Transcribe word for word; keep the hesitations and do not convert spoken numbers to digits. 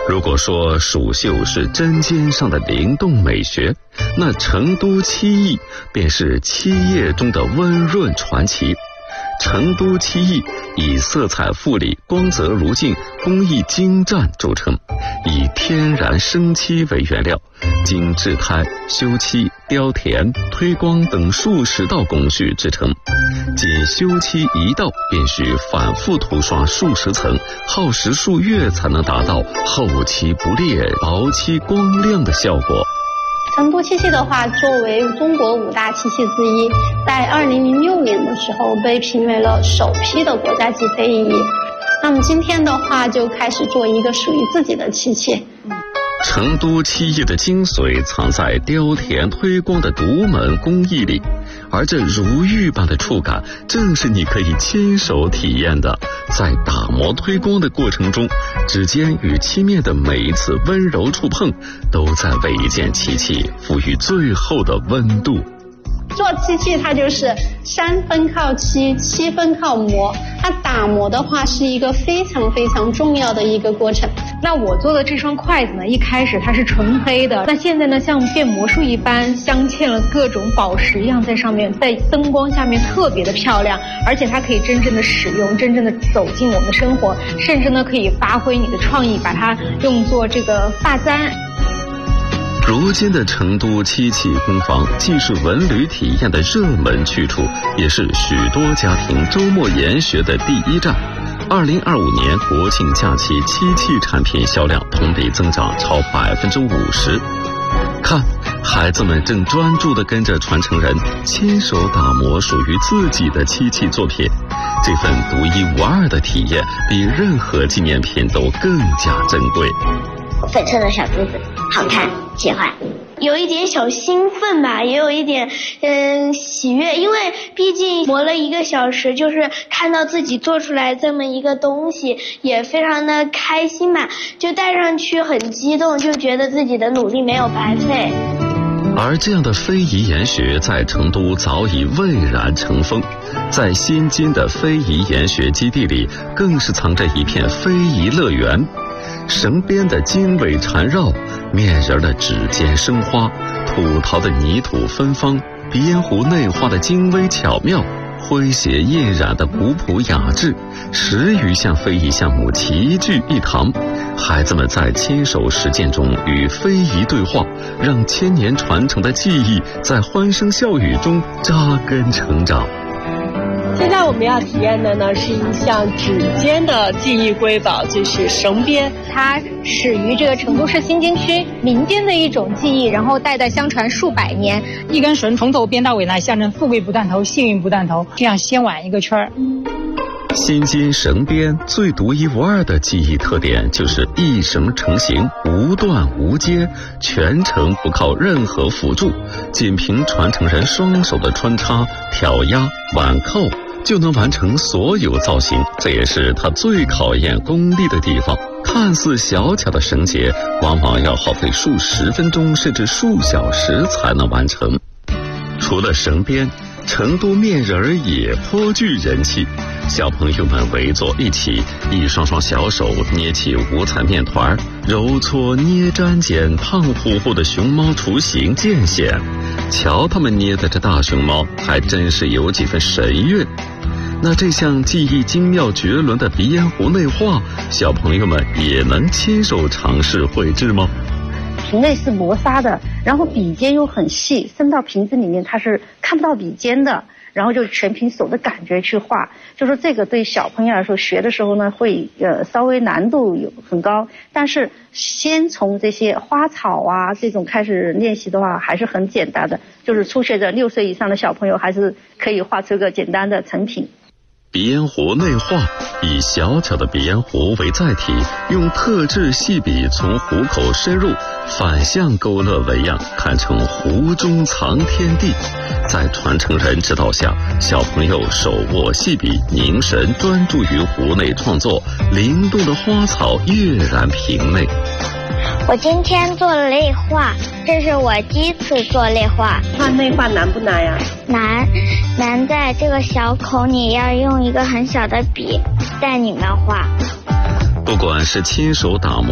如果说蜀绣是针尖上的灵动美学，那成都漆艺便是漆业中的温润传奇。成都漆艺以色彩富丽、光泽如镜、工艺精湛著称，以天然生漆为原料，经制胎、修漆、雕填、推光等数十道工序制成。仅修漆一道便需反复涂刷数十层，耗时数月才能达到厚漆不裂、薄漆光亮的效果。 成都漆器的话，作为中国五大漆器之一，在二零零六年的时候被评为了首批的国家级非遗。那么今天的话，就开始做一个属于自己的漆器。 成都漆艺的精髓藏在雕填推光的独门工艺里，而这如玉般的触感，正是你可以亲手体验的。在打磨推光的过程中，指尖与漆面的每一次温柔触碰，都在为一件漆器赋予最后的温度。 做漆器它就是三分靠漆，七分靠磨。它打磨的话是一个非常非常重要的一个过程。 那我做的这双筷子呢，一开始它是纯黑的，那现在呢像变魔术一般，镶嵌了各种宝石一样在上面，在灯光下面特别的漂亮，而且它可以真正的使用，真正的走进我们的生活，甚至呢可以发挥你的创意，把它用作这个发簪。 如今的成都漆器工坊既是文旅体验的热门去处，也是许多家庭周末研学的第一站。二零二五年国庆假期漆器产品销量同比增长超百分之五十。看，孩子们正专注地跟着传承人亲手打磨属于自己的漆器作品，这份独一无二的体验比任何纪念品都更加珍贵。 粉色的小珠子，好看，喜欢。 有一点小兴奋吧，也有一点嗯喜悦，因为毕竟磨了一个小时，就是看到自己做出来这么一个东西，也非常的开心吧，就戴上去很激动，就觉得自己的努力没有白费。 而这样的非遗研学在成都早已蔚然成风，在新津的非遗研学基地里，更是藏着一片非遗乐园。绳编的经纬缠绕，面人的指尖生花，土陶的泥土芬芳，鼻烟壶内画的精微巧妙，诙谐印染的古朴雅致，十余项非遗项目齐聚一堂。孩子们在亲手实践中与非遗对话，让千年传承的技艺在欢声笑语中扎根成长。 现在我们要体验的呢是一项指尖的技艺瑰宝，就是绳编。 它始于这个成都市新津区民间的一种技艺，然后代代相传数百年。 一根绳从头编到尾呢，象征富贵不断头，幸运不断头，这样先挽一个圈儿。 新津绳编最独一无二的技艺特点就是一绳成型，无断无接，全程不靠任何辅助，仅凭传承人双手的穿插、挑压、挽扣就能完成所有造型，这也是它最考验功力的地方。看似小巧的绳结，往往要耗费数十分钟甚至数小时才能完成。除了绳编，成都面人儿也颇具人气。小朋友们围坐一起，一双双小手捏起五彩面团，揉搓捏粘间，胖乎乎的熊猫雏形渐显。瞧他们捏的这大熊猫，还真是有几分神韵。那这项技艺精妙绝伦的鼻烟壶内画，小朋友们也能亲手尝试绘制吗？ 瓶内是磨砂的，然后笔尖又很细，伸到瓶子里面它是看不到笔尖的，然后就全凭手的感觉去画。就说这个对小朋友来说学的时候呢，会呃稍微难度有很高，但是先从这些花草啊这种开始练习的话，还是很简单的。就是初学者六岁以上的小朋友还是可以画出一个简单的成品。 鼻烟壶内画，以小巧的鼻烟壶为载体，用特制细笔从壶口深入，反向勾勒纹样，看成壶中藏天地。在传承人指导下，小朋友手握细笔，凝神专注于壶内创作，灵动的花草跃然屏内。 我今天做了类画，这是我第一次做类画。 画内画难不难呀？ 难，难在这个小口你要用一个很小的笔在里面画。 不管是亲手打磨